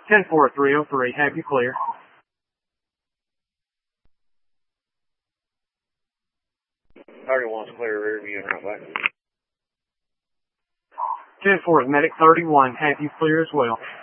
10-4-303, have you clear? 31's clear, rear view, and right back. 10-4 is Medic 31, have you clear as well?